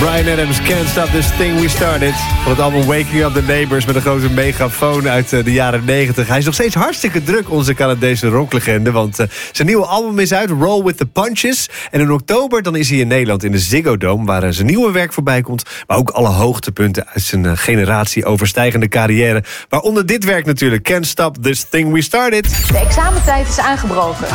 Bryan Adams, Can't Stop This Thing We Started. Van het album Waking Up the Neighbors met een grote megafoon uit de jaren 90. Hij is nog steeds hartstikke druk, onze Canadese rocklegende. Want zijn nieuwe album is uit, Roll With The Punches. En in oktober dan is hij in Nederland in de Ziggo Dome, waar zijn nieuwe werk voorbij komt. Maar ook alle hoogtepunten uit zijn generatie overstijgende carrière. Waaronder dit werk natuurlijk, Can't Stop This Thing We Started. De examentijd is aangebroken.